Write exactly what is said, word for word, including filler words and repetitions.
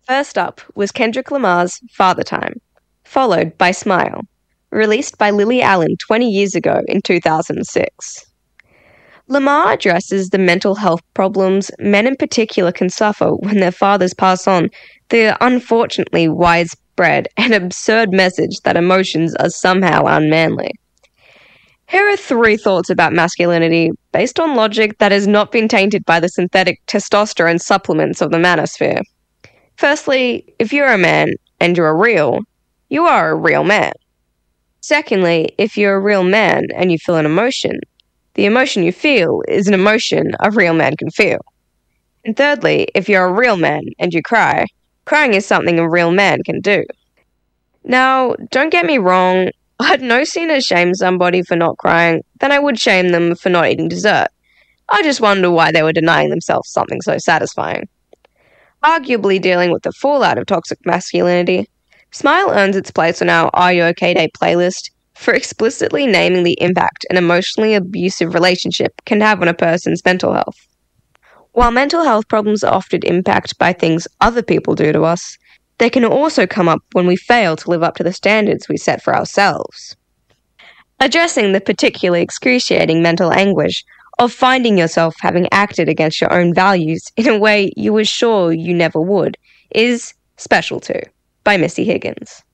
First up was Kendrick Lamar's Father Time, followed by Smile, released by Lily Allen twenty years ago in two thousand six. Lamar addresses the mental health problems men in particular can suffer when their fathers pass on the unfortunately widespread and absurd message that emotions are somehow unmanly. Here are three thoughts about masculinity based on logic that has not been tainted by the synthetic testosterone supplements of the manosphere. Firstly, if you're a man and you're real, you are a real man. Secondly, if you're a real man and you feel an emotion, the emotion you feel is an emotion a real man can feel. And thirdly, if you're a real man and you cry, crying is something a real man can do. Now, don't get me wrong, I'd no sooner shame somebody for not crying than I would shame them for not eating dessert. I just wonder why they were denying themselves something so satisfying. Arguably dealing with the fallout of toxic masculinity, Smile earns its place on our Are You OK Day playlist for explicitly naming the impact an emotionally abusive relationship can have on a person's mental health. While mental health problems are often impacted by things other people do to us, they can also come up when we fail to live up to the standards we set for ourselves. Addressing the particularly excruciating mental anguish of finding yourself having acted against your own values in a way you were sure you never would is Special Too by Missy Higgins.